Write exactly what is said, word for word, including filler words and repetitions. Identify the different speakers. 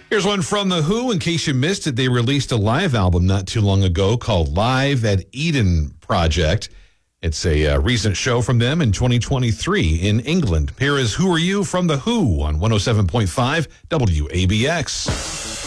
Speaker 1: Here's one from The Who. In case you missed it, they released a live album not too long ago called Live at Eden Project. It's a uh, recent show from them in twenty twenty-three in England. Here is Who Are You from The Who on one oh seven point five W A B X.